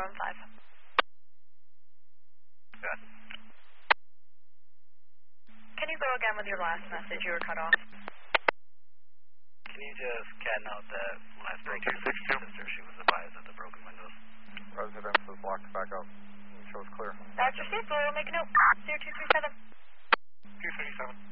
415. Good. Can you go again with your last message? You were cut off. Can you just note that when I spoke to your sister, she was advised of the broken windows? Residence is locked back up. Shows clear. That's received. We'll make a note. 0237. 237.